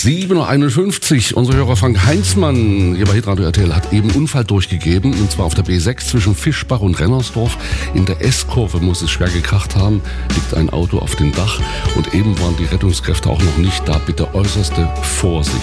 7.51 Uhr. Unser Hörer Frank Heinzmann hier bei Hitradio RTL hat eben einen Unfall durchgegeben. Und zwar auf der B6 zwischen Fischbach und Rennersdorf. In der S-Kurve muss es schwer gekracht haben. Liegt ein Auto auf dem Dach. Und eben waren die Rettungskräfte auch noch nicht da. Bitte äußerste Vorsicht.